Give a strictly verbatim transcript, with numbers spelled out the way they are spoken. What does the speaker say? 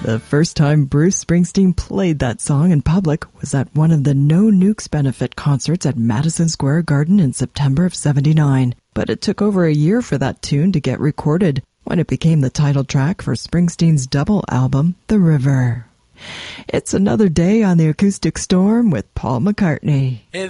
The first time Bruce Springsteen played that song in public was at one of the No Nukes benefit concerts at Madison Square Garden in September of seventy-nine. But it took over a year for that tune to get recorded, when it became the title track for Springsteen's double album, The River. It's another day on the Acoustic Storm with Paul McCartney. If